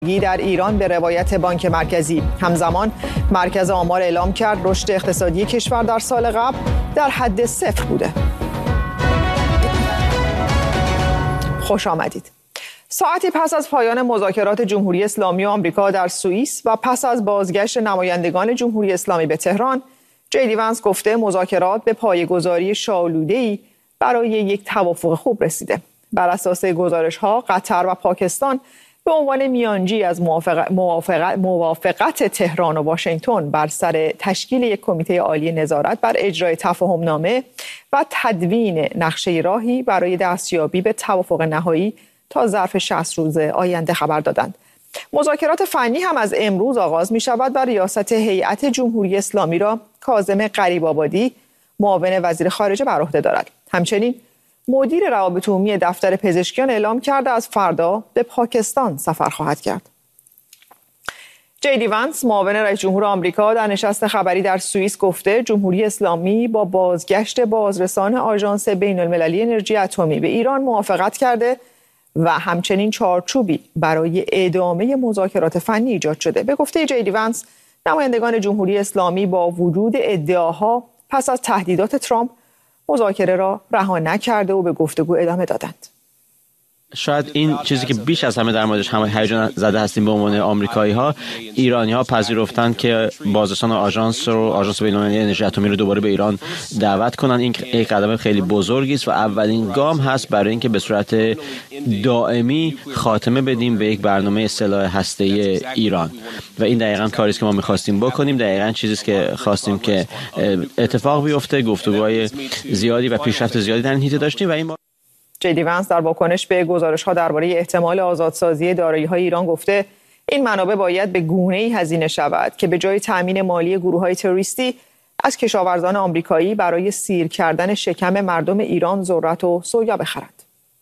در ایران به روایت بانک مرکزی. همزمان مرکز آمار اعلام کرد رشد اقتصادی کشور در سال قبل در حد صفر بوده. خوش آمدید. ساعتی پس از پایان مذاکرات جمهوری اسلامی و آمریکا در سوئیس و پس از بازگشت نمایندگان جمهوری اسلامی به تهران، جی وانس گفته مذاکرات به پایه‌گذاری شالوده‌ای برای یک توافق خوب رسیده. بر اساس گزارش‌ها قطر و پاکستان به عنوان میانجی از موافقت تهران و واشنگتن بر سر تشکیل یک کمیته عالی نظارت بر اجرای تفاهم‌نامه و تدوین نقشه راهی برای دستیابی به توافق نهایی تا ظرف 60 روز آینده خبر دادند. مذاکرات فنی هم از امروز آغاز می شود و ریاست هیئت جمهوری اسلامی را کاظم غریب‌آبادی معاون وزیر خارجه بر عهده دارد. همچنین مدیر روابط عمومی دفتر پزشکیان اعلام کرده از فردا به پاکستان سفر خواهد کرد. جی وانس معاون رئیس جمهور آمریکا در نشست خبری در سوئیس گفته جمهوری اسلامی با بازگشت بازرسان آژانس بین‌المللی انرژی اتمی به ایران موافقت کرده و همچنین چارچوبی برای ادامه مذاکرات فنی ایجاد شده. به گفته جی وانس نمایندگان جمهوری اسلامی با وجود ادعاها پس از تهدیدات ترامپ مذاکره را رها نکرده و به گفتگو ادامه دادند. شاید این چیزی که بیش از همه در موردش همه هیجان زده هستیم به عنوان آمریکایی‌ها، ایرانی‌ها پذیرفتند که بازرسان آژانس بین‌المللی انرژی اتمی رو دوباره به ایران دعوت کنن. این یک قدم خیلی بزرگی است و اولین گام هست برای اینکه به صورت دائمی خاتمه بدیم به یک برنامه سلاح هسته‌ای ایران و این دقیقاً کاری است که ما می‌خواستیم بکنیم. دقیقاً چیزی است که خواستیم که اتفاق بیفته. گفتگوهای زیادی و پیشرفت زیادی در این حیطه داشتیم و این جی وانس در واکنش به گزارش‌ها درباره احتمال آزادسازی دارایی‌های ایران گفته این منابع باید به گونه‌ای هزینه شود که به جای تأمین مالی گروه‌های تروریستی از کشاورزان آمریکایی برای سیر کردن شکم مردم ایران ذرت و سویا بخرد.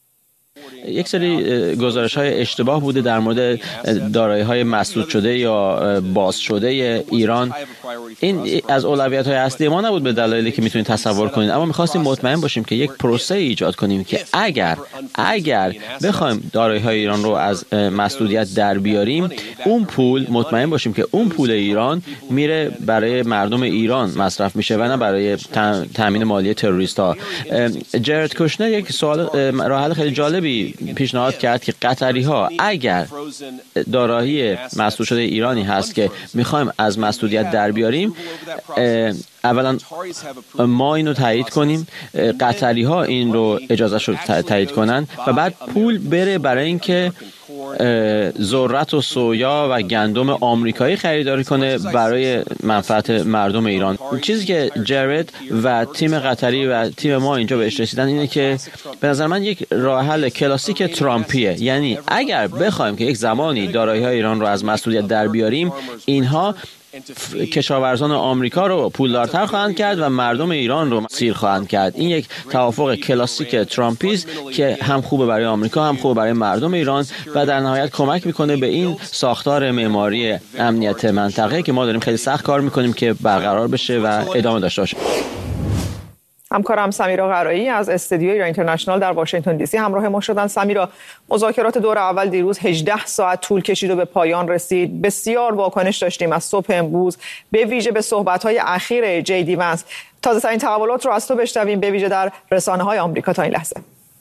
یک سری گزارش‌های اشتباه بوده در مورد دارایی‌های مسدود شده یا باز شده ایران. این از اولویت‌های اصلی ما نبود به دلایلی که میتونید تصور کنید، اما می‌خواستیم مطمئن باشیم که یک پروسه ایجاد کنیم که اگر بخوایم دارایی‌های ایران رو از مسدودیت در بیاریم، اون پول مطمئن باشیم که اون پول ایران میره برای مردم ایران مصرف میشه و نه برای تامین مالی تروریست‌ها. جرد کوشنر یک سوال راه حل خیلی جالبی پیشنهاد کرد که قطری‌ها اگر دارایی مسدود شده ایرانی هست که میخوایم از مسدودیت در بیاریم، اولا ما اینو تایید کنیم، قطری‌ها این رو اجازه شد تایید کنن و بعد پول بره برای اینکه ذرت و سویا و گندم آمریکایی خریداری کنه برای منفعت مردم ایران. چیزی که جرد و تیم قطری و تیم ما اینجا بهش رسیدن اینه که به نظر من یک راه حل کلاسیک ترامپیه، یعنی اگر بخوایم که یک زمانی دارایی‌های ایران رو از مسدودیت در بیاریم، اینها کشاورزان آمریکا رو پولدارتر خواهند کرد و مردم ایران رو سیر خواهند کرد. این یک توافق کلاسیک ترامپیست که هم خوبه برای آمریکا هم خوبه برای مردم ایران و در نهایت کمک میکنه به این ساختار معماری امنیت منطقه که ما داریم خیلی سخت کار میکنیم که برقرار بشه و ادامه داشته باشه. همکارم سمیرا قرایی از استودیوی ایران اینترنشنال در واشنگتن دی سی همراه ما شدن. سمیرا، مذاکرات دور اول دیروز 18 ساعت طول کشید و به پایان رسید. بسیار واکنش داشتیم از صبح امروز، به ویژه به صحبت‌های اخیر جی وانس. تازه‌ترین تحولات رو از تو بشنویم، به ویژه در رسانه‌های آمریکا تا این لحظه.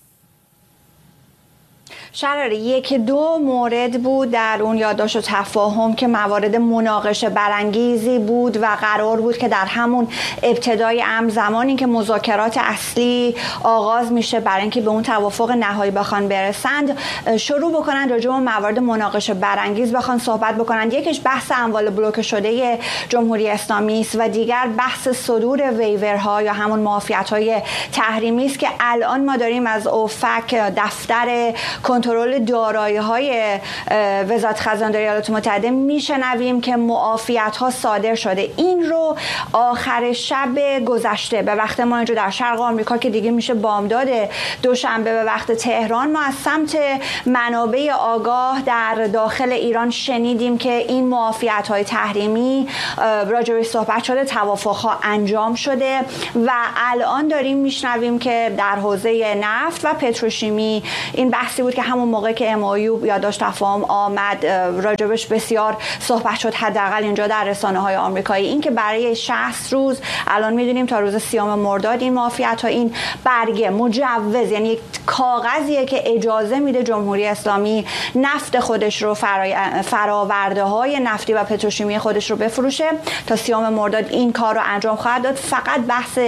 شراره یک دو مورد بود در اون یادداشت و تفاهم که موارد مناقشه برانگیزی بود و قرار بود که در همون ابتدای امر زمانی که مذاکرات اصلی آغاز میشه برای اینکه به اون توافق نهایی بخوان برسند شروع بکنن راجع به موارد مناقشه برانگیز بخوان صحبت بکنن. یکیش بحث اموال بلوکه شده جمهوری اسلامی است و دیگر بحث صدور ویورها یا همون معافیت‌های تحریمی است که الان ما داریم از اوفک دفتر کنترل دارایی‌های وزارت خزانداری ایالات متحده میشنویم که معافیت‌ها صادر شده. این رو آخر شب گذشته به وقت ما اینجا در شرق آمریکا که دیگه میشه بامداد دوشنبه به وقت تهران، ما از سمت منابع آگاه در داخل ایران شنیدیم که این معافیت‌های تحریمی راجعش صحبت شده، توافق‌ها انجام شده و الان داریم میشنویم که در حوزه نفت و پتروشیمی این بحثی بود که همون موقع که MOU یادداشت تفاهم آمد راجبش بسیار صحبت شد، حداقل اینجا در رسانه‌های آمریکایی. این که برای 60 روز، الان میدونیم تا روز 30 مرداد این معافیت ها، این برگه مجوز، یعنی یک کاغذیه که اجازه میده جمهوری اسلامی نفت خودش رو، فراورده های نفتی و پتروشیمی خودش رو بفروشه. تا 30 مرداد این کار رو انجام خواهد داد. فقط بحث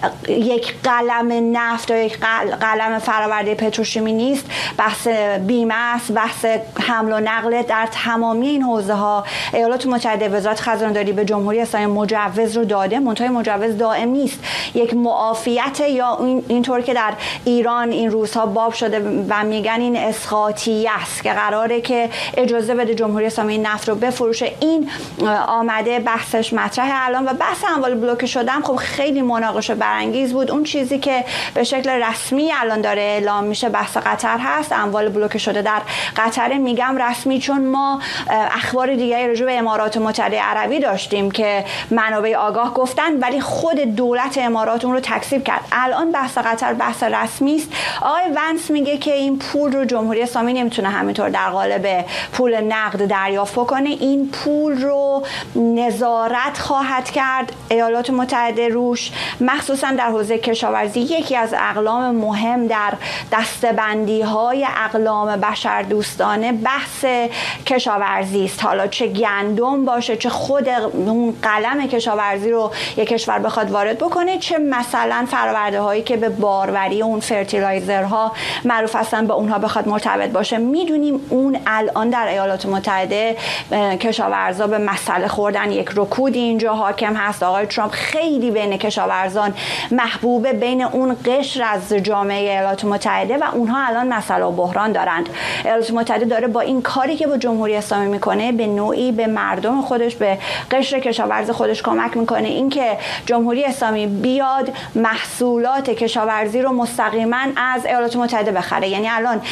یک قلم نفت یا یک قلم فراورده پتروشیمی نیست، بحث بیمه است، بحث حمل و نقل. در تمامی این حوزه ها ایالات متحده، وزارت خزانه‌داری به جمهوری اسلامی مجوز رو داده. منتهای مجوز دائم نیست، یک معافیت، یا اینطور که در ایران این روزها باب شده و میگن این اسقاطیه است که قراره که اجازه بده جمهوری اسلامی نفت رو بفروشه. این آمده بحثش مطرحه الان. و بحث اموال بلوکه شدم خب خیلی مناقشه برانگیز بود. اون چیزی که به شکل رسمی الان داره اعلام میشه بحث قطر هست. اموال بلوکه شده در قطر. میگم رسمی چون ما اخبار دیگری راجع به امارات متحده عربی داشتیم که منابع آگاه گفتن، ولی خود دولت امارات اون رو تکذیب کرد. الان بحث قطر بحث رسمی است. آقای ونس میگه که این پول رو جمهوری اسلامی نمیتونه همینطور در قالب پول نقد دریافت بکنه. این پول رو نظارت خواهد کرد ایالات متحده روش، مخصوصا در حوزه کشاورزی. یکی از اقلام مهم در دسته‌بندی های اقلام بشردوستانه بحث کشاورزی است. حالا چه گندم باشه، چه خود اون قلم کشاورزی رو یک کشور بخواد وارد بکنه، چه مثلا فرآورده هایی که به باروری اون فرتیلایزرها معروف هستن به اونها بخواد مرتبط باشه. میدونیم اون الان در ایالات متحده کشاورزا به مسئله خوردن. یک رکود اینجا حاکم هست. آقای ترامپ خیلی بین کشاورزان محبوبه، بین اون قشر از جامعه ایالات متحده، و اونها الان مسئله و بحران دارند. ایالات متحده داره با این کاری که با جمهوری اسلامی میکنه به نوعی به مردم خودش، به قشر کشاورز خودش کمک میکنه. اینکه جمهوری اسلامی بیاد محصولات کشاورزی رو مستقیما از ایالات متحده بخره، یعنی الان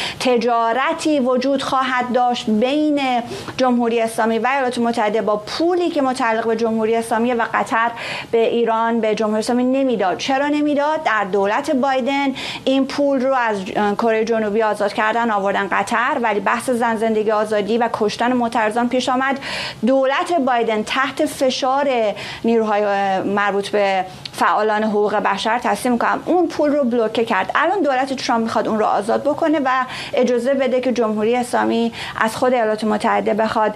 تجارتی وجود خواهد داشت بین جمهوری اسلامی و ایالات متحده با پولی که متعلق به جمهوری اسلامی، و قطر به ایران، به جمهوری اسلامی نمیداد. چرا نمیداد؟ در دولت بایدن این پول رو از کره جنوبی آزاد کردن، آوردن قطر، ولی بحث زن زندگی آزادی و کشتن معترضان پیش آمد. دولت بایدن تحت فشار نیروهای مربوط به فعالان حقوق بشر تصمیم کنم اون پول رو بلوکه کرد. الان دولت ترامپ میخواد اون رو آزاد بکنه و اجازه بده که جمهوری اسلامی از خود ایالات متحده بخواد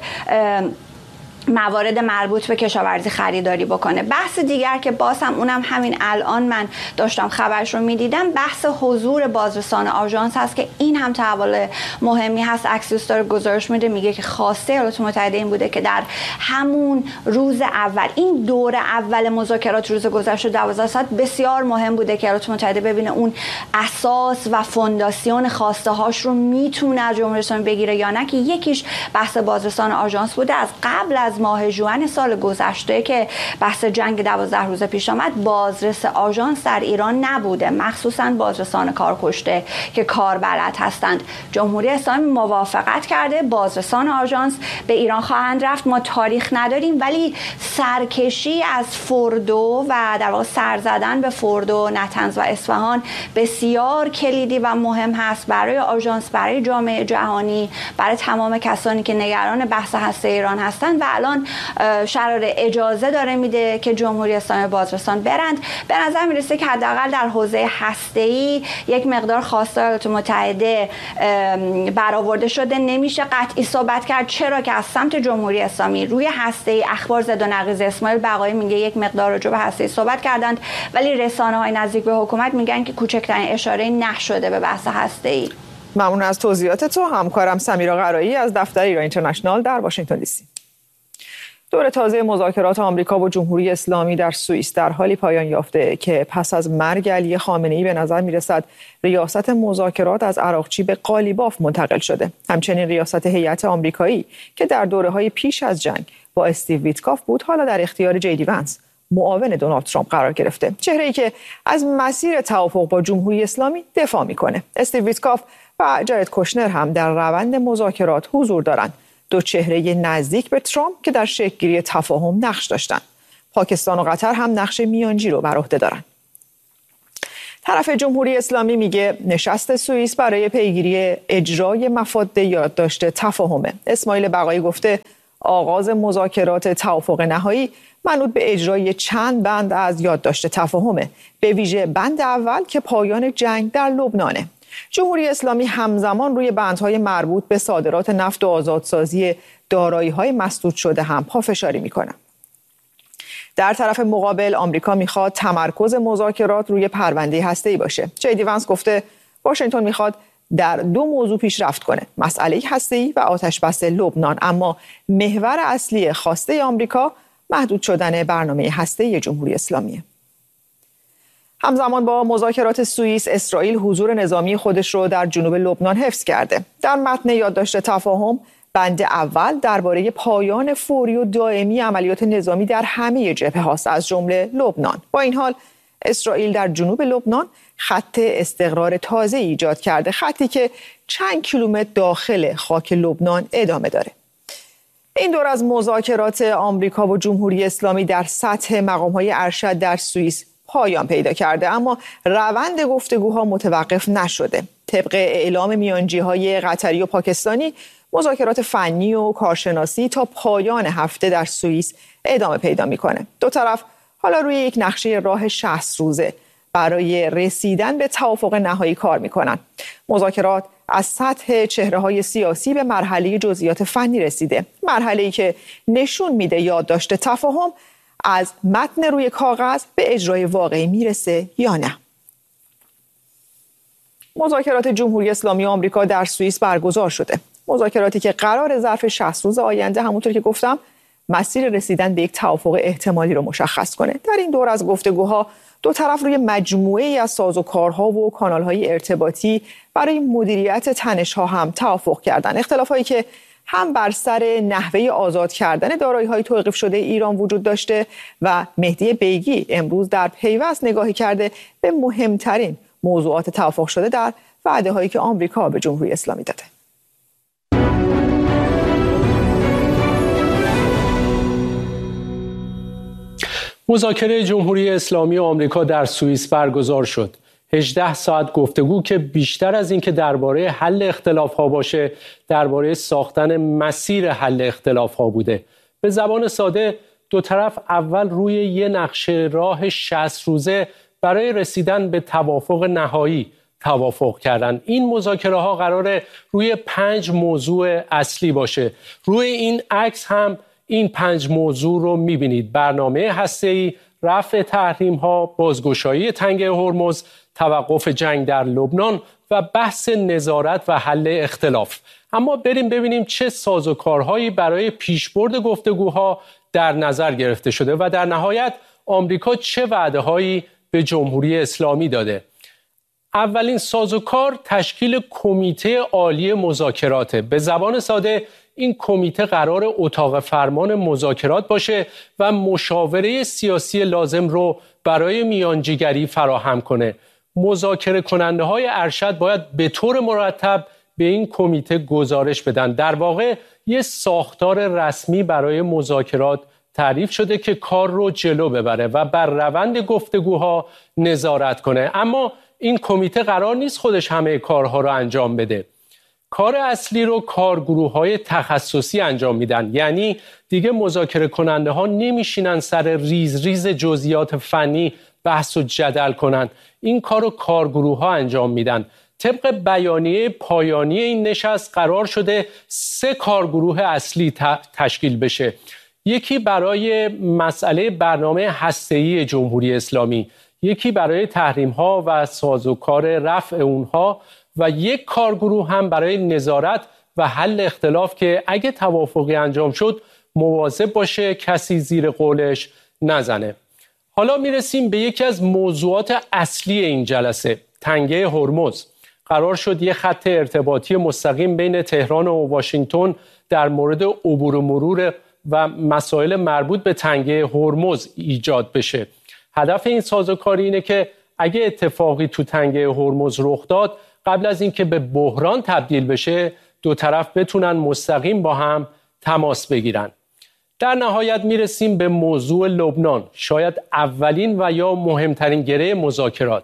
موارد مربوط به کشاورزی خریداری بکنه. بحث دیگر که باز هم اونم همین الان من داشتم خبرش رو میدیدم، بحث حضور بازرسان آژانس هست که این هم تحول مهمی هست. اکسیوس داره گزارش میده، میگه که خواسته ایالات متحده این بوده که در همون روز اول، این دور اول مذاکرات روز گذشته 12 ساعت بسیار مهم بوده که ایالات متحده ببینه اون اساس و فونداسیون خواسته هاش رو میتونه از جمهوری اسلامی بگیره یا نه، که یکیش بحث بازرسان آژانس بوده. از قبل از ماه ژوئن سال گذشته که بحث جنگ 12 روزه پیش آمد، بازرس آژانس در ایران نبوده، مخصوصا بازرسان کارکشته که کاربلد هستند. جمهوری اسلامی موافقت کرده بازرسان آژانس به ایران خواهند رفت. ما تاریخ نداریم، ولی سرکشی از فردو و در واقع سر زدن به فردو، نطنز و اصفهان بسیار کلیدی و مهم هست برای آژانس، برای جامعه جهانی، برای تمام کسانی که نگران بحث هسته ایران هستند. و الان شرایط اجازه داره میده که جمهوری اسلامی بازرسان برند. به نظر میرسه که حداقل در حوزه هسته‌ای یک مقدار خواسته ایالات متحده برآورده شده. نمیشه قطعی صحبت کرد، چرا که از سمت جمهوری اسلامی روی هسته‌ای اخبار زد و نقیض. اسماعیل بقایی میگه یک مقدار راجع به هسته‌ای صحبت کردند، ولی رسانه‌های نزدیک به حکومت میگن که کوچکترین اشاره نشده به بحث هسته‌ای. ممنون از توضیحات تو. همکارم سمیرا قرایی از دفتر ایران اینترنشنال در واشنگتن دی سی. دور تازه مذاکرات آمریکا و جمهوری اسلامی در سوئیس در حالی پایان یافته که پس از مرگ علی خامنه‌ای به نظر می‌رسد ریاست مذاکرات از عراقچی به قالیباف منتقل شده. همچنین ریاست هیئت آمریکایی که در دوره‌های پیش از جنگ با استیو ویتکاف بود، حالا در اختیار جیدی ونس، معاون دونالد ترامپ قرار گرفته. چهره‌ای که از مسیر توافق با جمهوری اسلامی دفاع می‌کنه. استیو ویتکاف و جارد کوشنر هم در روند مذاکرات حضور دارند. دو چهره نزدیک به ترامپ که در شکل‌گیری تفاهم نقش داشتند. پاکستان و قطر هم نقش میانجی رو بر عهده دارند. طرف جمهوری اسلامی میگه نشست سوئیس برای پیگیری اجرای مفاد یادداشت تفاهمه. اسماعیل بقایی گفته آغاز مذاکرات توافق نهایی منوط به اجرای چند بند از یادداشت تفاهمه، به ویژه بند اول که پایان جنگ در لبنانه. جمهوری اسلامی همزمان روی بندهای مربوط به صادرات نفت و آزادسازی دارایی‌های مسدود شده هم پافشاری میکنه. در طرف مقابل آمریکا میخواد تمرکز مذاکرات روی پرونده هسته‌ای باشه. جیدی ونس گفته واشنگتن میخواد در دو موضوع پیشرفت کنه: مسئله هسته‌ای و آتش‌بس لبنان، اما محور اصلی خواسته آمریکا محدود شدن برنامه هسته‌ای جمهوری اسلامیه. همزمان با مذاکرات سوئیس، اسرائیل حضور نظامی خودش رو در جنوب لبنان حفظ کرده. در متن یادداشت تفاهم بند اول درباره پایان فوری و دائمی عملیات نظامی در همه جبهه‌هاست، از جمله لبنان. با این حال اسرائیل در جنوب لبنان خط استقرار تازه ایجاد کرده، خطی که چند کیلومتر داخل خاک لبنان ادامه داره. این دور از مذاکرات آمریکا و جمهوری اسلامی در سطح مقام‌های ارشد در سوئیس پایان پیدا کرده، اما روند گفتگوها متوقف نشده. طبق اعلام میانجی‌های قطری و پاکستانی، مذاکرات فنی و کارشناسی تا پایان هفته در سوئیس ادامه پیدا می‌کنه. دو طرف حالا روی یک نقشه راه 60 روزه برای رسیدن به توافق نهایی کار می‌کنند. مذاکرات از سطح چهره‌های سیاسی به مرحله جزئیات فنی رسیده، مرحله‌ای که نشون میده یادداشت تفاهم از متن روی کاغذ به اجرای واقعی میرسه یا نه. مذاکرات جمهوری اسلامی و آمریکا در سوئیس برگزار شده. مذاکراتی که قرار ظرف 60 روز آینده همونطور که گفتم مسیر رسیدن به یک توافق احتمالی رو مشخص کنه. در این دور از گفتگوها دو طرف روی مجموعه‌ای از سازوکارها و کانال‌های ارتباطی برای مدیریت تنش‌ها هم توافق کردند. اختلافاتی که هم بر سر نحوه آزاد کردن دارایی‌های توقیف شده ایران وجود داشته و مهدی بیگی امروز در پیوست نگاهی کرده به مهمترین موضوعات توافق شده در وعده‌هایی که آمریکا به جمهوری اسلامی داده. مذاکره جمهوری اسلامی و آمریکا در سوئیس برگزار شد. 18 ساعت گفتگو که بیشتر از این که درباره حل اختلاف‌ها باشه، درباره ساختن مسیر حل اختلاف‌ها بوده. به زبان ساده دو طرف اول روی یه نقشه راه 60 روزه برای رسیدن به توافق نهایی توافق کردن. این مذاکره ها قراره روی 5 موضوع اصلی باشه. روی این عکس هم این 5 موضوع رو می‌بینید: برنامه هسته‌ای، رفع تحریم‌ها، بازگشایی تنگه هرمز، توقف جنگ در لبنان و بحث نظارت و حل اختلاف. اما بریم ببینیم چه سازوکارهایی برای پیشبرد گفتگوها در نظر گرفته شده و در نهایت آمریکا چه وعده‌هایی به جمهوری اسلامی داده. اولین سازوکار تشکیل کمیته عالی مذاکراته. به زبان ساده این کمیته قرار اتاق فرمان مذاکرات باشه و مشاوره سیاسی لازم رو برای میانجیگری فراهم کنه. مذاکره کننده های ارشد باید به طور مرتب به این کمیته گزارش بدن. در واقع یه ساختار رسمی برای مذاکرات تعریف شده که کار رو جلو ببره و بر روند گفتگوها نظارت کنه. اما این کمیته قرار نیست خودش همه کارها رو انجام بده. کار اصلی رو کارگروه‌های تخصصی انجام میدن. یعنی دیگه مذاکره کننده ها نمیشینن سر ریز ریز جزئیات فنی بحث و جدل کنن. این کار رو کارگروه‌ها انجام میدن. طبق بیانیه پایانی این نشست قرار شده 3 کارگروه اصلی تشکیل بشه. یکی برای مسئله برنامه هسته‌ای جمهوری اسلامی، یکی برای تحریم‌ها و سازوکار رفع اونها و یک کارگروه هم برای نظارت و حل اختلاف که اگه توافقی انجام شد مواظب باشه کسی زیر قولش نزنه. حالا میرسیم به یکی از موضوعات اصلی این جلسه، تنگه هرمز. قرار شد یه خط ارتباطی مستقیم بین تهران و واشنگتن در مورد عبور و مرور و مسائل مربوط به تنگه هرمز ایجاد بشه. هدف این سازوکاری اینه که اگه اتفاقی تو تنگه هرمز رخ داد، قبل از اینکه به بحران تبدیل بشه، دو طرف بتونن مستقیم با هم تماس بگیرن. در نهایت میرسیم به موضوع لبنان، شاید اولین و یا مهمترین گره مذاکرات.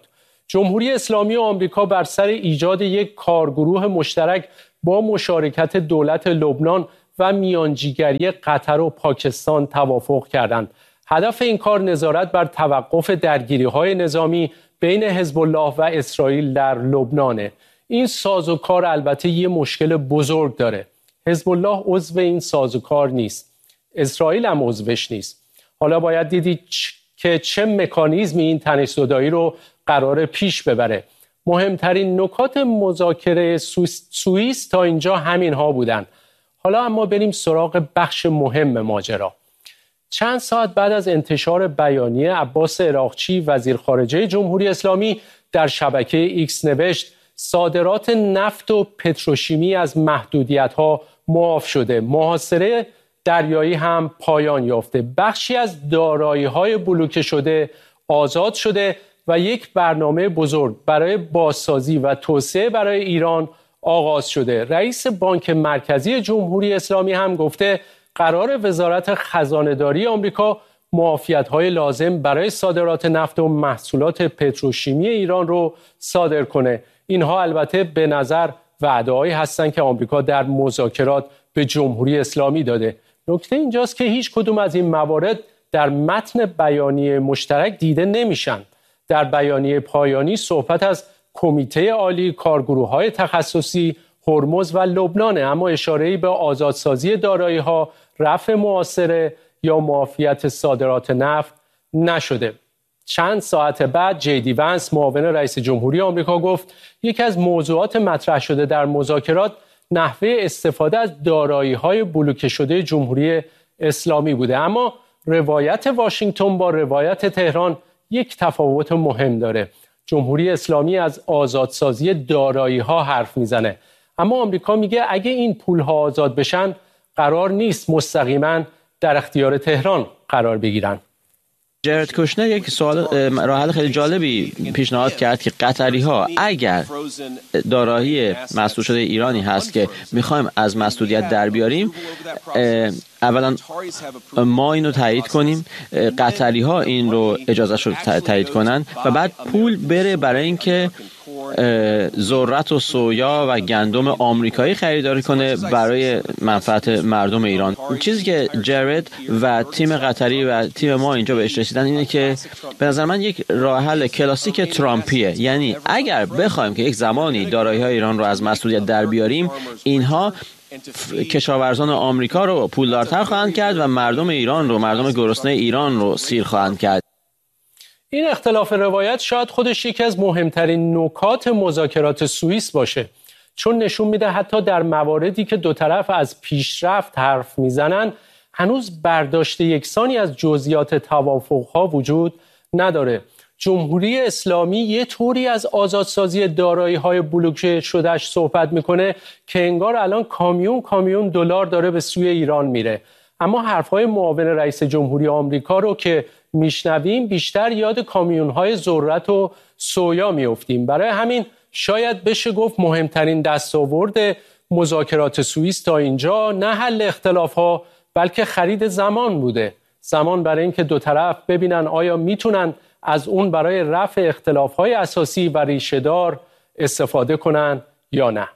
جمهوری اسلامی آمریکا بر سر ایجاد یک کارگروه مشترک با مشارکت دولت لبنان و میانجیگری قطر و پاکستان توافق کردند. هدف این کار نظارت بر توقف درگیری‌های نظامی بین حزب الله و اسرائیل در لبنانه. این سازوکار البته یه مشکل بزرگ داره. حزب الله عضو این سازوکار نیست. اسرائیل هم عضوش نیست. حالا باید دیدید که چه مکانیزمی این تنش‌زدایی رو قرار پیش ببره. مهمترین نکات مذاکره سوئیس تا اینجا همین ها بودن. حالا اما بریم سراغ بخش مهم ماجرا. چند ساعت بعد از انتشار بیانیه عباس عراقچی وزیر خارجه جمهوری اسلامی در شبکه ایکس نوشت صادرات نفت و پتروشیمی از محدودیت‌ها معاف شده. محاصره دریایی هم پایان یافته. بخشی از دارایی‌های بلوکه شده آزاد شده و یک برنامه بزرگ برای بازسازی و توسعه برای ایران آغاز شده. رئیس بانک مرکزی جمهوری اسلامی هم گفته قرار وزارت خزانه‌داری آمریکا معافیت‌های لازم برای صادرات نفت و محصولات پتروشیمی ایران رو صادر کنه. اینها البته به نظر وعده‌هایی هستند که آمریکا در مذاکرات به جمهوری اسلامی داده. نکته اینجاست که هیچ کدوم از این موارد در متن بیانیه مشترک دیده نمیشن. در بیانیه پایانی صحبت از کمیته عالی کارگروه‌های تخصصی هرمز و لبنانه، اما اشاره‌ای به آزادسازی دارایی‌ها، رفع محاصره یا معافیت صادرات نفت نشده. چند ساعت بعد جیدی ونس معاون رئیس جمهوری آمریکا گفت یکی از موضوعات مطرح شده در مذاکرات نحوه استفاده از دارایی‌های بلوکه شده جمهوری اسلامی بوده. اما روایت واشنگتن با روایت تهران یک تفاوت مهم داره. جمهوری اسلامی از آزادسازی دارایی‌ها حرف میزنه، اما آمریکا میگه اگه این پول‌ها آزاد بشن قرار نیست مستقیما در اختیار تهران قرار بگیرن. جرد کوشنر یک سوال راه حل خیلی جالبی پیشنهاد کرد که قطری‌ها اگر دارایی مسدود شده ایرانی هست که می‌خوایم از مسدودیت در بیاریم، اولا ما اینو تایید کنیم، قطری‌ها این رو اجازهش رو تایید کنن و بعد پول بره برای اینکه ذرت و سویا و گندم آمریکایی خریداری کنه برای منفعت مردم ایران. چیزی که جرد و تیم قطری و تیم ما اینجا بهش رسیدن اینه که به نظر من یک راه حل کلاسیک ترامپیه. یعنی اگر بخوایم که یک زمانی دارایی‌های ایران رو از مسدودیت در بیاریم، اینها کشاورزان آمریکا رو پولدارتر خواهند کرد و مردم ایران رو، مردم گرسنه ایران رو سیر خواهند کرد. این اختلاف روایت شاید خودش یکی از مهمترین نکات مذاکرات سوئیس باشه، چون نشون میده حتی در مواردی که دو طرف از پیشرفت حرف میزنن هنوز برداشت یکسانی از جزئیات توافق‌ها وجود نداره. جمهوری اسلامی یه طوری از آزادسازی دارایی‌های بلوکه شدهش صحبت میکنه که انگار الان کامیون دلار داره به سوی ایران میره، اما حرف‌های معاون رئیس جمهوری آمریکا رو که میشنویم بیشتر یاد کامیون‌های ذرت و سویا میافتیم. برای همین شاید بشه گفت مهمترین دستاورد مذاکرات سوئیس تا اینجا نه حل اختلاف‌ها بلکه خرید زمان بوده. زمان برای اینکه دو طرف ببینن آیا میتونن از اون برای رفع اختلاف‌های اساسی و ریشه‌دار استفاده کنن یا نه.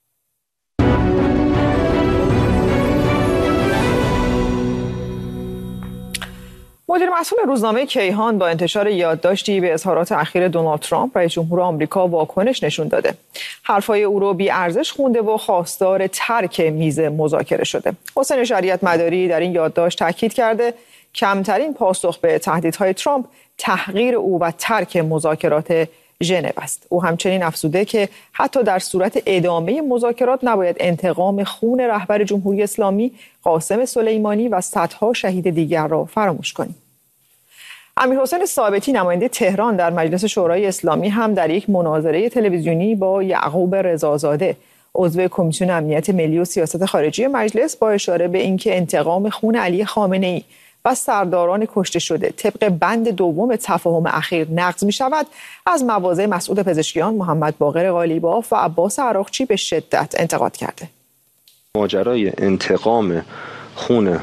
مدیر مسئول روزنامه کیهان با انتشار یادداشتی به اظهارات اخیر دونالد ترامپ رئیس جمهور آمریکا واکنش نشون داده. حرفای او رو بی‌ارزش خونده و خواستار ترک میز مذاکره شده. حسین شریعت مداری در این یادداشت تاکید کرده کمترین پاسخ به تهدیدهای ترامپ تحقیر او و ترک مذاکرات ژنو است. او همچنین افزوده که حتی در صورت ادامه مذاکرات نباید انتقام خون رهبر جمهوری اسلامی قاسم سلیمانی و صدها شهید دیگر را فراموش کنیم. امیرحسین ثابتی نماینده تهران در مجلس شورای اسلامی هم در یک مناظره تلویزیونی با یعقوب رضازاده عضو کمیسیون امنیت ملی و سیاست خارجی مجلس با اشاره به اینکه انتقام خون علی خامنه‌ای و سرداران کشته شده طبق بند دوم تفاهم اخیر نقض می شود، از مواضع مسعود پزشکیان، محمد باقر قالیباف و عباس عراقچی به شدت انتقاد کرده. ماجرای انتقام خون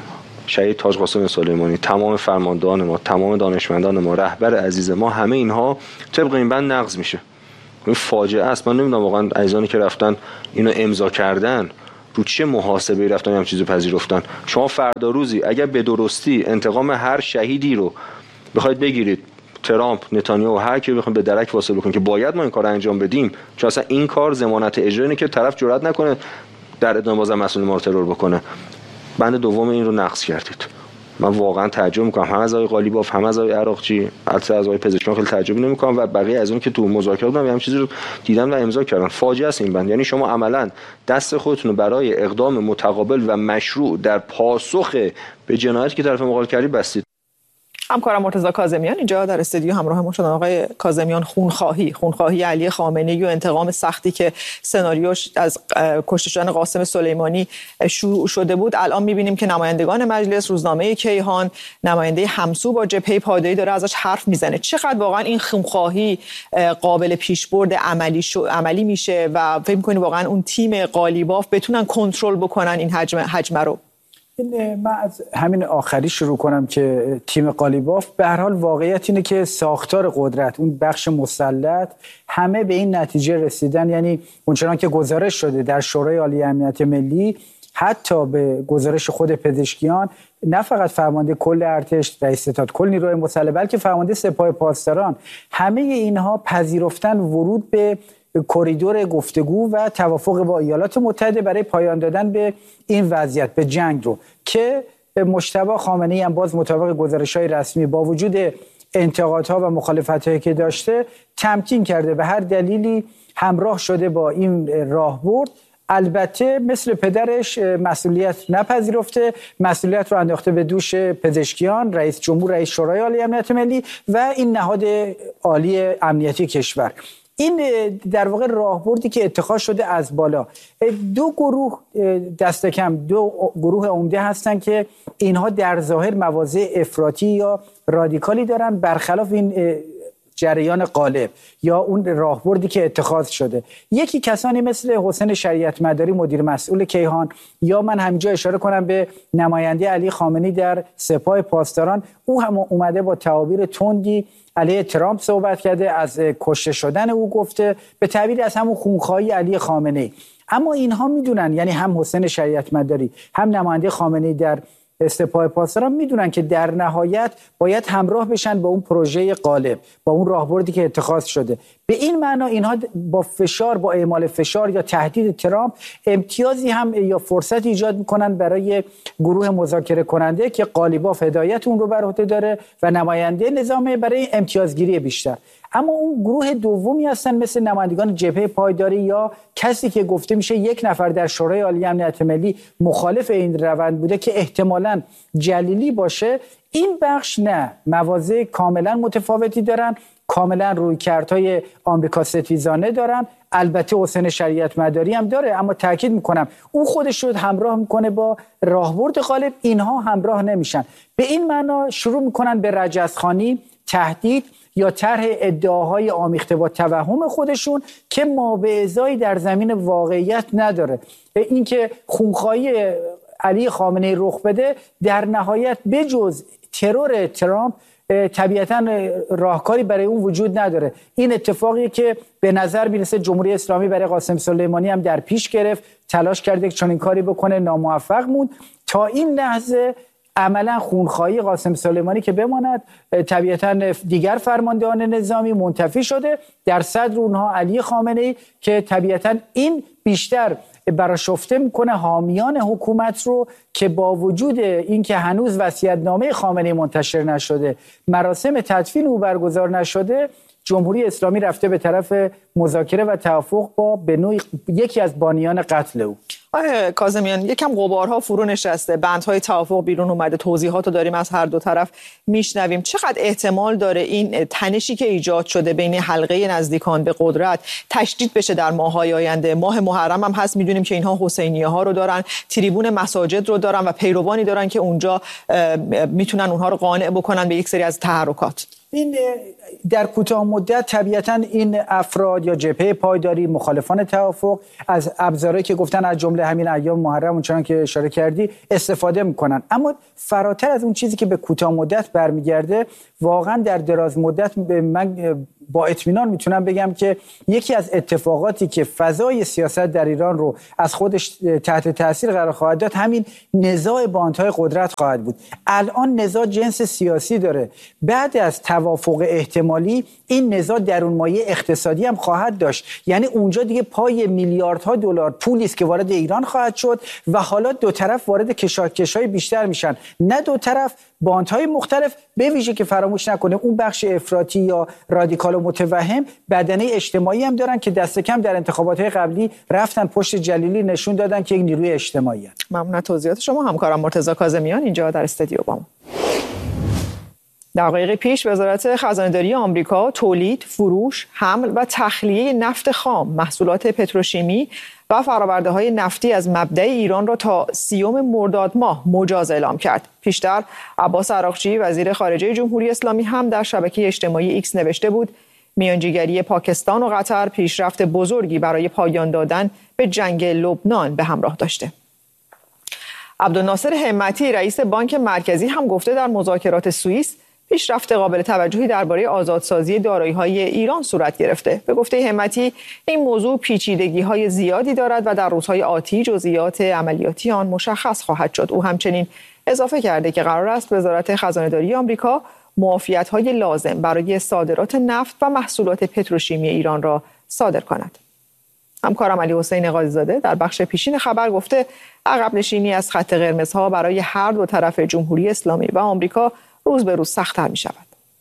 شهید تاج قاسم سلیمانی، تمام فرماندهان ما، تمام دانشمندان ما، رهبر عزیز ما، همه اینها طبق این بند نقض میشه. این فاجعه است. من نمیدونم واقعا عزیزانی که رفتن اینو امضا کردن رو چه محاسبه‌ای رفتن هم چیزو پذیرفتن. شما فردا روزی اگر به درستی انتقام هر شهیدی رو بخواید بگیرید، ترامپ، نتانیاهو، هر کی بخواد به درک واصل بکنه که باید ما این کارو انجام بدیم، چون اصلا این کار ضمانت اجرایی که طرف جرئت نکنه در ادامه بازم مسئول ما رو ترور بکنه. بند دوم این رو نقض کردید. من واقعا تعجب میکنم، هم از آقای قالیباف، هم از آقای عراقچی، البته از آقای پزشکیان خیلی تعجب نمیکنم و بقیه از اون که تو مذاکرات بودن همین چیزی رو دیدن و امضا کردن. فاجعه است این بند. یعنی شما عملا دست خودتون رو برای اقدام متقابل و مشروع در پاسخ به جنایتی که طرف مقابل کردی بستید. همکارم مرتضی کاظمیان اینجا در استودیو همراه ما شدن. آقای کاظمیان، خونخواهی علی خامنه‌ای و انتقام سختی که سناریوش از کشته شدن قاسم سلیمانی شروع شده بود، الان می‌بینیم که نمایندگان مجلس، روزنامه کیهان، نماینده همسو با جبهه پایداری داره ازش حرف میزنه. چقدر واقعا این خونخواهی قابل پیشبرد عملی میشه و فکر می‌کنید واقعا اون تیم قالیباف بتونن کنترل بکنن این حجم رو؟ من از همین آخری شروع کنم که تیم قالیباف به هر حال واقعیت اینه که ساختار قدرت، اون بخش مسلط، همه به این نتیجه رسیدن. یعنی اونچنان که گزارش شده در شورای عالی امنیت ملی، حتی به گزارش خود پزشکیان، نه فقط فرمانده کل ارتش، رئیس ستاد کل نیروی مسلح، بلکه فرمانده سپاه پاسداران، همه اینها پذیرفتن ورود به کریدور گفتگو و توافق با ایالات متحده برای پایان دادن به این وضعیت، به جنگ رو که مجتبی خامنه‌ای هم باز مطابق گزارش‌های رسمی با وجود انتقادها و مخالفت‌هایی که داشته تمکین کرده، به هر دلیلی همراه شده با این راهبرد. البته مثل پدرش مسئولیت نپذیرفته، مسئولیت رو انداخته به دوش پزشکیان، رئیس جمهور، رئیس شورای عالی امنیت ملی و این نهاد عالی امنیتی کشور. این در واقع راهبردی که اتخاذ شده از بالا. دو گروه دست کم، دو گروه عمده هستن که اینها در ظاهر مواضع افراطی یا رادیکالی دارن، برخلاف این جریان غالب یا اون راهبردی که اتخاذ شده. یکی کسانی مثل حسین شریعت مداری، مدیر مسئول کیهان، یا من همینجا اشاره کنم به نماینده علی خامنه‌ای در سپاه پاسداران، او هم اومده با تعابیر تندی علیه ترامپ صحبت کرده، از کشته شدن او گفته، به تعبیر از همون خونخواهی علی خامنه‌ای. اما اینها میدونن، یعنی هم حسین شریعت مداری هم نماینده خامنه‌ای در سپاه پاسداران میدونن که در نهایت باید همراه بشن با اون پروژه غالب، با اون راهبردی که اتخاذ شده. به این معنا اینها با فشار، با اعمال فشار یا تهدید ترامپ، امتیازی هم یا فرصت ایجاد میکنن برای گروه مذاکره کننده که قالیباف هدایت اون رو بر عهده داره و نماینده نظامه برای امتیازگیری بیشتر. اما اون گروه دومی هستن مثل نمایندگان جبهه پایداری یا کسی که گفته میشه یک نفر در شورای عالی امنیت ملی مخالف این روند بوده که احتمالاً جلیلی باشه. این بخش نه، مواضع کاملا متفاوتی دارن، کاملا رویکردهای آمریکا ستیزانه دارن. البته حسین شریعت مداری هم داره، اما تاکید میکنم او خودش رو همراه میکنه با راهبرد غالب، اینها همراه نمیشن. به این معنا شروع میکنن به رجزخوانی، تهدید یا طرح ادعاهای آمیخته با توهم خودشون که مابعضایی در زمین واقعیت نداره. اینکه خونخواهی علی خامنه‌ای رخ بده در نهایت بجز ترور ترامپ طبیعتاً راهکاری برای اون وجود نداره. این اتفاقی که به نظر میرسه جمهوری اسلامی برای قاسم سلیمانی هم در پیش گرفت، تلاش کرده که چنین کاری بکنه، ناموفق موند. تا این لحظه عملا خونخواهی قاسم سلیمانی که بماند، طبیعتاً دیگر فرماندهان نظامی منتفی شده، در صدر اونها علی خامنه‌ای که طبیعتاً این بیشتر برآشفته میکنه حامیان حکومت رو که با وجود اینکه هنوز وصیت‌نامه خامنه‌ای منتشر نشده، مراسم تدفین او برگزار نشده، جمهوری اسلامی رفته به طرف مذاکره و توافق با به نوعی یکی از بانیان قتل او. آقای کاظمیان، یکم غبارها فرو نشسته، بندهای توافق بیرون اومده، توضیحات رو داریم از هر دو طرف میشنویم. چقدر احتمال داره این تنشی که ایجاد شده بین حلقه نزدیکان به قدرت تشدید بشه در ماه‌های آینده؟ ماه محرم هم هست، میدونیم که اینها حسینیه ها رو دارن، تریبون مساجد رو دارن و پیروانی دارن که اونجا میتونن اونها رو قانع بکنن به یک سری از تحرکات. این در کوتاه مدت طبیعتاً این افراد یا جبهه پایداری، مخالفان توافق از ابزارهایی که گفتن از جمله همین ایام محرم اونچنان که اشاره کردی استفاده میکنن. اما فراتر از اون چیزی که به کوتاه مدت برمیگرده، واقعا در دراز مدت من با اطمینان میتونم بگم که یکی از اتفاقاتی که فضای سیاست در ایران رو از خودش تحت تاثیر قرار خواهد داد همین نزاع باندهای قدرت خواهد بود. الان نزاع جنس سیاسی داره، بعد از توافق احتمالی این نزاع درونمایه اقتصادی هم خواهد داشت. یعنی اونجا دیگه پای میلیاردها دلار پولی است که وارد ایران خواهد شد و حالا دو طرف وارد کشاکش‌های بیشتر میشن، نه دو طرف، باندهای مختلف، به ویژه که فراموش نکنیم اون بخش افراطی یا رادیکال و متوهم بدنه اجتماعی هم دارن که دست کم در انتخابات‌های قبلی رفتن پشت جلیلی نشون دادن که یک نیروی اجتماعی هست. ممنون از توضیحات شما. همکارم مرتضی کاظمیان اینجا در استودیو با ما. دقایق پیش وزارت خزانه‌داری آمریکا تولید، فروش، حمل و تخلیه نفت خام، محصولات پتروشیمی و فرآورده‌های نفتی از مبدأ ایران را تا 30 مرداد ماه مجاز اعلام کرد. پیشتر عباس عراقچی وزیر خارجه جمهوری اسلامی هم در شبکه اجتماعی ایکس نوشته بود میانجیگری پاکستان و قطر پیشرفت بزرگی برای پایان دادن به جنگ لبنان به همراه داشته. عبدالناصر همتی رئیس بانک مرکزی هم گفته در مذاکرات سوئیس پیشرفت قابل توجهی درباره آزادسازی دارایی‌های ایران صورت گرفته. به گفته همتی این موضوع پیچیدگی‌های زیادی دارد و در روزهای آتی جزئیات عملیاتی آن مشخص خواهد شد. او همچنین اضافه کرده که قرار است وزارت خزانه‌داری آمریکا معافیت‌های لازم برای صادرات نفت و محصولات پتروشیمی ایران را صادر کند. همکارم علی حسین قاضی‌زاده در بخش پیشین خبر گفته عقب نشینی از خط قرمزها برای هر دو طرف جمهوری اسلامی و آمریکا روز به روز سخت‌تر می‌شود.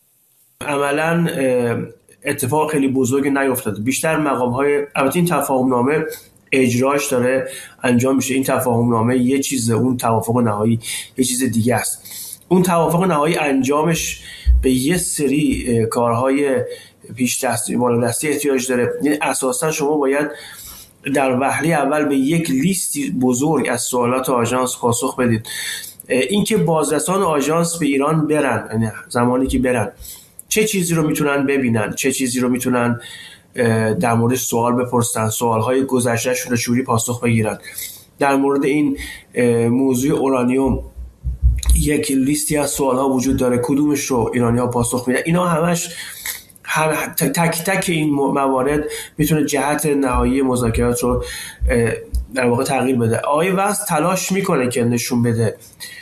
عملاً اتفاق خیلی بزرگی نیفتاده. بیشتر مقام‌های البته این تفاهم‌نامه اجراش داره انجام میشه. این تفاهم‌نامه یه چیزه، اون توافق نهایی یه چیز دیگه است. اون توافق نهایی انجامش به یه سری کارهای پیش دستی بالا دستی احتیاج داره. یعنی اساساً شما باید در وهله اول به یک لیستی بزرگ از سوالات آژانس پاسخ بدید. اینکه بازرسان آژانس به ایران برن، یعنی زمانی که برن چه چیزی رو میتونن ببینن، چه چیزی رو میتونن در مورد سوال بپرسن، سوالهای گذشته‌شون رو چجوری پاسخ بگیرن. در مورد این موضوع اورانیوم یک لیستی از سوالها وجود داره، کدومش رو ایرانی‌ها پاسخ میدن. اینا همش تک تک این موارد میتونه جهت نهایی مذاکرات رو در واقع تغییر بده. آقای وست تلاش میکنه که نشون بده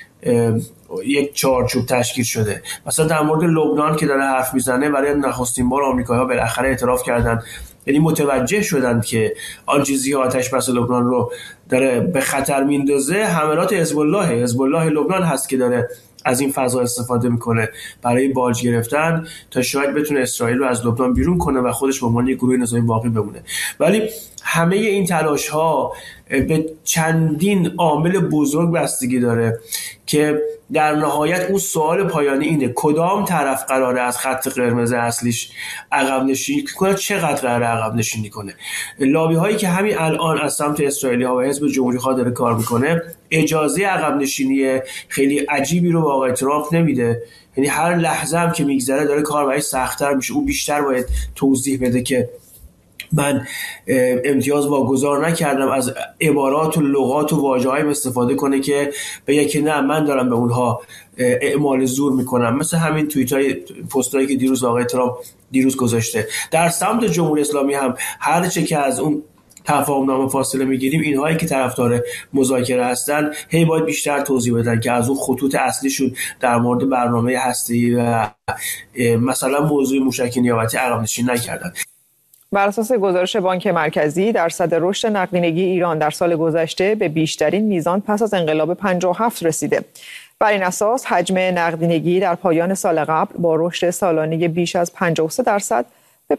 یک چارچوب تشکیل شده. مثلا در مورد لبنان که داره حرف میزنه، برای نخستین بار آمریکایی‌ها بالاخره اعتراف کردن، یعنی متوجه شدن که آن چیزی آتش بس لبنان رو داره به خطر میندازه حملات حزب الله لبنان هست که داره از این فضا استفاده میکنه برای باج گرفتن تا شاید بتونه اسرائیل رو از لبنان بیرون کنه و خودش به عنوان یک گروه نظامی باقی بمونه. ولی همه این تلاش ها به چندین عامل بزرگ بستگی داره که در نهایت اون سوال پایانی اینه کدام طرف قراره از خط قرمز اصلیش عقب نشینی کنه، چقدر قراره عقب نشینی کنه. لابی هایی که همین الان از سمت اسرائیلی ها و حزب جمهوری خواه داره کار میکنه اجازه عقب نشینی خیلی عجیبی رو به آقای ترامپ نمیده. یعنی هر لحظه هم که میگذره داره کار برای سخت‌تر میشه. او بیشتر باید توضیح بده که من امتیاز واگذار نکردم، از عبارات و لغات و واژه‌هایم استفاده کنه که بگه که نه من دارم به اونها اعمال زور میکنم. مثل همین توییت‌های پستایی که دیروز آقای ترامپ دیروز گذاشته. در سمت جمهوری اسلامی هم هر چه که از اون تفاهم‌نامه فاصله میگیریم، اینهایی که طرفدار مذاکره هستن هی باید بیشتر توضیح بدن که از اون خطوط اصلیشون در مورد برنامه هسته‌ای و مثلا موضوع موشک نیابتی عقب نشینی نکردن. بر اساس گزارش بانک مرکزی درصد رشد نقدینگی ایران در سال گذشته به بیشترین میزان پس از انقلاب 57 رسیده. بر این اساس حجم نقدینگی در پایان سال قبل با رشد سالانه بیش از 53% به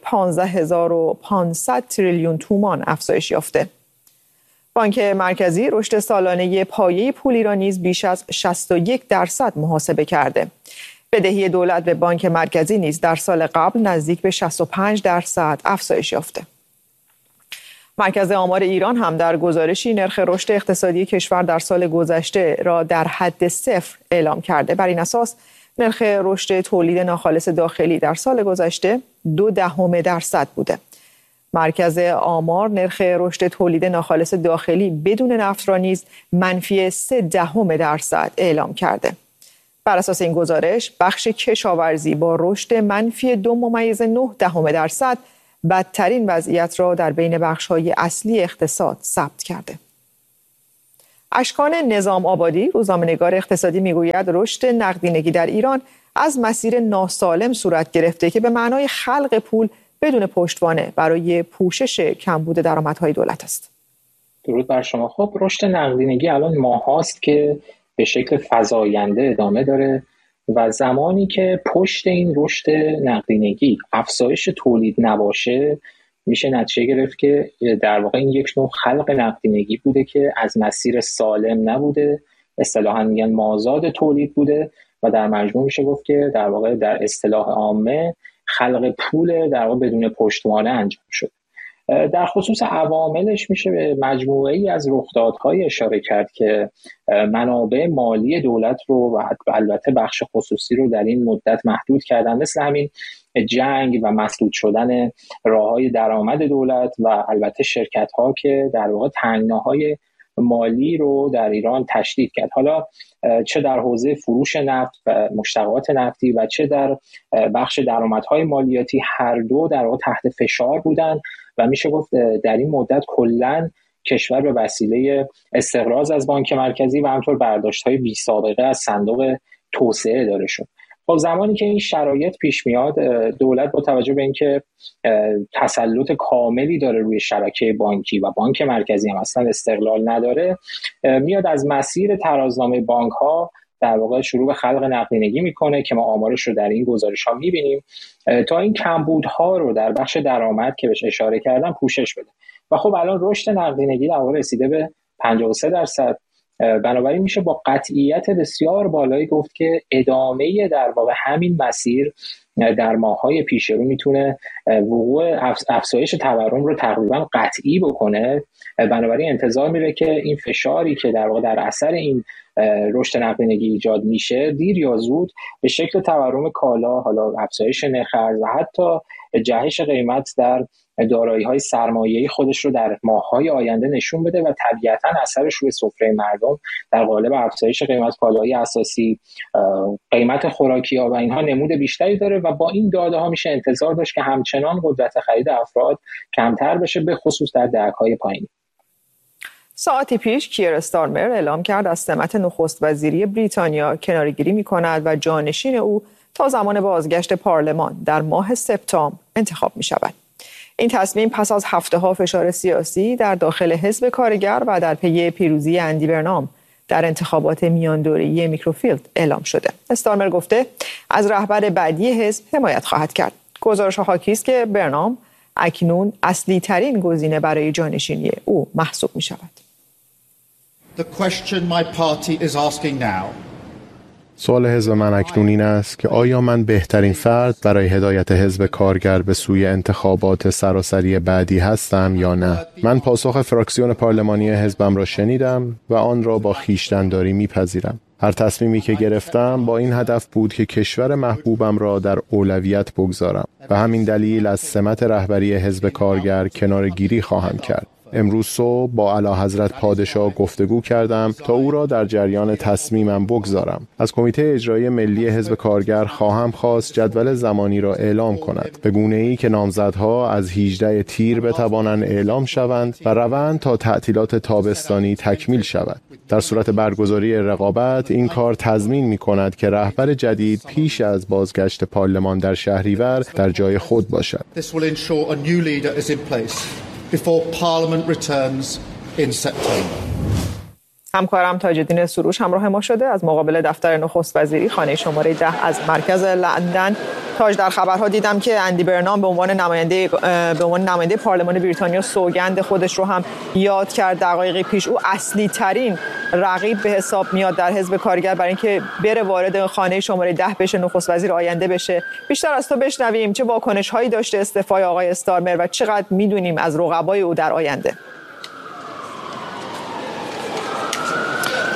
15500 تریلیون تومان افزایش یافته. بانک مرکزی رشد سالانه پایه پولی را نیز بیش از 61% محاسبه کرده. بدهی دولت به بانک مرکزی نیز در سال قبل نزدیک به 65% افزایش یافته. مرکز آمار ایران هم در گزارشی نرخ رشد اقتصادی کشور در سال گذشته را در حد صفر اعلام کرده. بر این اساس نرخ رشد تولید ناخالص داخلی در سال گذشته 0.2% بوده. مرکز آمار نرخ رشد تولید ناخالص داخلی بدون نفت را نیز -0.3% اعلام کرده. بر اساس این گزارش، بخش کشاورزی با رشد -2.9% بدترین وضعیت را در بین بخش‌های اصلی اقتصاد ثبت کرده. اشکان نظام آبادی، روزنامه‌نگار اقتصادی، میگوید رشد نقدینگی در ایران از مسیر ناسالم صورت گرفته که به معنای خلق پول بدون پشتوانه برای پوشش کمبود درآمدهای دولت است. درود بر شما. خب رشد نقدینگی الان ماهاست که به شکل فزاینده ادامه داره و زمانی که پشت این رشد نقدینگی افزایش تولید نباشه، میشه نتیجه گرفت که در واقع این یک نوع خلق نقدینگی بوده که از مسیر سالم نبوده، اصطلاحاً میگن مازاد تولید بوده و در مجموع میشه گفت که در واقع در اصطلاح عامه خلق پول در واقع بدون پشتوانه انجام شده. در خصوص عواملش میشه به مجموعه‌ای از رخدادهای اشاره کرد که منابع مالی دولت رو و البته بخش خصوصی رو در این مدت محدود کردن، مثل همین جنگ و مسدود شدن راه‌های درآمد دولت و البته شرکت‌ها که در واقع تنگناهای مالی رو در ایران تشدید کرد. حالا چه در حوزه فروش نفت و مشتقات نفتی و چه در بخش درآمدهای مالیاتی، هر دو در واقع تحت فشار بودن و میشه گفت در این مدت کلاً کشور به وسیله استقراض از بانک مرکزی و همطور برداشت‌های بی سابقه از صندوق توسعه داره شد. خب زمانی که این شرایط پیش میاد، دولت با توجه به اینکه تسلط کاملی داره روی شبکه بانکی و بانک مرکزی هم اصلا استقلال نداره، میاد از مسیر ترازنامه بانک‌ها در واقع شروع به خلق نقدینگی میکنه که ما آمارش رو در این گزارش‌ها میبینیم تا این کمبودها رو در بخش درآمد که بهش اشاره کردم پوشش بده. و خب الان رشد نقدینگی در واقع رسیده به 53%. بنابراین میشه با قطعیت بسیار بالایی گفت که ادامه در واقع همین مسیر در ماه‌های پیش رو میتونه وقوع افزایش تورم رو تقریبا قطعی بکنه. بنابراین انتظار میره که این فشاری که در واقع در اثر این رشد نقدینگی ایجاد میشه دیر یا زود به شکل تورم کالا، حالا افزایش نرخ ارز و حتی جهش قیمت در دارایی‌های سرمایه‌ای خودش رو در ماه‌های آینده نشون بده و طبیعتاً اثرش روی سفره مردم در قالب افزایش قیمت کالاهای اساسی، قیمت خوراکی‌ها و اینها نمود بیشتری داره و با این داده‌ها میشه انتظار داشت که همچنان قدرت خرید افراد کمتر بشه، به خصوص در دهک‌های پایینی. ساعتی پیش کیر استارمر اعلام کرد از سمت نخست وزیری بریتانیا کناره‌گیری می‌کند و جانشین او تا زمان بازگشت پارلمان در ماه سپتامبر انتخاب می‌شود. این تصمیم پس از هفته‌ها فشار سیاسی در داخل حزب کارگر و در پی پیروزی اندی برنام در انتخابات میاندوره‌ای میکروفیلد اعلام شده. استارمر گفته از رهبر بعدی حزب حمایت خواهد کرد. گزارش حاکی است که برنام اکنون اصلی ترین گزینه برای جانشینی او محسوب می شود. سوال حزب من اکنون این است که آیا من بهترین فرد برای هدایت حزب کارگر به سوی انتخابات سراسری بعدی هستم یا نه؟ من پاسخ فراکسیون پارلمانی حزبم را شنیدم و آن را با خویشتن‌داری میپذیرم. هر تصمیمی که گرفتم با این هدف بود که کشور محبوبم را در اولویت بگذارم و همین دلیل از سمت رهبری حزب کارگر کناره‌گیری خواهم کرد. امروز صبح با اعلیحضرت پادشاه گفتگو کردم تا او را در جریان تصمیمم بگذارم. از کمیته اجرایی ملی حزب کارگر خواهم خواست جدول زمانی را اعلام کند به گونه‌ای که نامزدها از 18 تیر بتوانند اعلام شوند و روند تا تعطیلات تابستانی تکمیل شود. در صورت برگزاری رقابت این کار تضمین می‌کند که رهبر جدید پیش از بازگشت پارلمان در شهریور در جای خود باشد. همکارم تاج‌الدین سروش همراه ما شده از مقابل دفتر نخست وزیری خانه شماره 10 از مرکز لندن. تاج، در خبرها دیدم که اندی برنام به عنوان نماینده پارلمان بریتانیا سوگند خودش رو هم یاد کرد. دقایقی پیش او اصلی ترین رقیب به حساب میاد در حزب کارگر برای اینکه بره وارد خانه شماره 10 بشه، نخست وزیر آینده بشه. بیشتر از تو بشنویم چه واکنش‌هایی داشته استعفای آقای استارمر و چقدر میدونیم از رقبای او در آینده. خب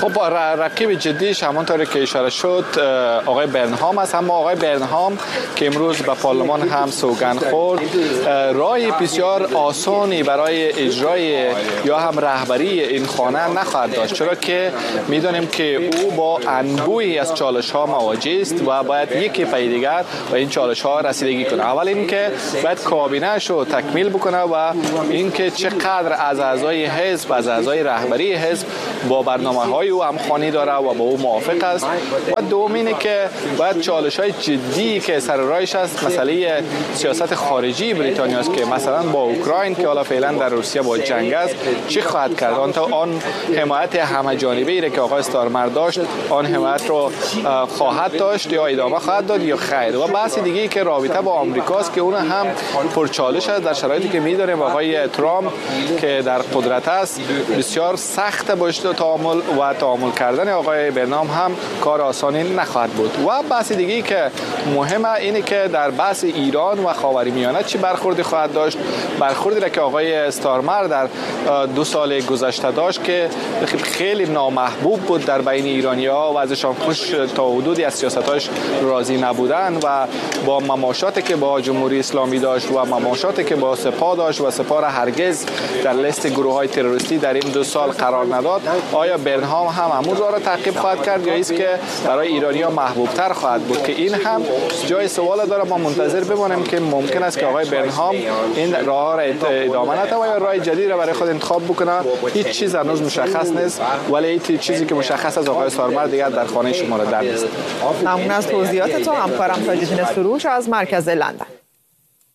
خب رقیب جدیش همونطوری که اشاره شد آقای برنهام است، اما آقای برنهام که امروز به پارلمان هم سوگند خورد راه بسیار آسانی برای اجرای یا هم رهبری این خانه نخواهد داشت، چرا که میدانیم که او با انبوهی از چالش ها مواجه است و باید یکی پای دیگر به این چالش ها رسیدگی کنه. اول اینکه باید کابینه‌اش رو تکمیل بکنه و اینکه چقدر از اعضای حزب، از اعضای رهبری حزب با برنامه‌های او همخوانی داره و با او موافق است. و دوم اینه که باید چالش‌های جدی که سر راهش است مسئله سیاست خارجی بریتانیا است که مثلا با اوکراین که حالا فعلا در روسیه با جنگ است چی خواهد کرد. آن حمایت همه جانبه‌ای را که آقای استارمر داشت آن حمایت رو خواهد داشت یا ادامه خواهد داد یا خیر. و بحث دیگه که رابطه با آمریکاست که اون هم پرچالش است در شرایطی که می‌دونیم آقای ترامپ که در قدرت است بسیار سخت باشه تعامل کردن آقای برنام هم کار آسانی نخواهد بود. و بحث دیگه که مهمه اینه که در بحث ایران و خاورمیانه چی برخوردی خواهد داشت. برخوردی را که آقای استارمر در 2 سال گذشته داشت که خیلی نامحبوب بود در بین ایرانی‌ها و ازشان خوش تا حدودی از سیاستاش راضی نبودن و با مماشاتی که با جمهوری اسلامی داشت و مماشاتی که با سپاه داشت و سپاه را هرگز در لیست گروه‌های تروریستی در این 2 سال قرار نداد. آیا برنهام هم همون راه را تعقیب خواهد کرد یا است که برای ایرانی‌ها محبوب‌تر خواهد بود که این هم جای سوال داره. ما منتظر بمانیم که ممکن است که آقای برنهام این راه را ادامه نده و یا راه جدید را برای خود انتخاب بکنه. هیچ چیز هنوز مشخص نیست، ولی این چیزی که مشخص از آقای استارمر دیگر در خانه شما را در نیست. ممنون از توضیحات تو همکارم تاج‌الدین سروش از مرکز لندن.